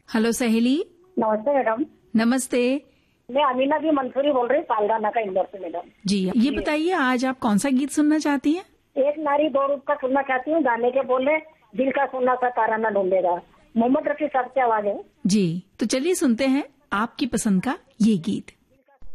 Hello सहेली। नमस्ते madam. नमस्ते। मैं अमीना भी मंसूरी बोल रही हूँ, पालगाना का इंदौर से मैडम। जी, ये बताइए आज आप कौन सा गीत सुनना चाहती हैं? एक नारी दो रूप का सुनना चाहती हूँ, गाने के बोले दिल का सुनना सा तारा न ढूंढेगा। मोहम्मद रफी साहब की आवाज है। जी, तो चलिए सुनते हैं आपकी पसंद का ये गीत।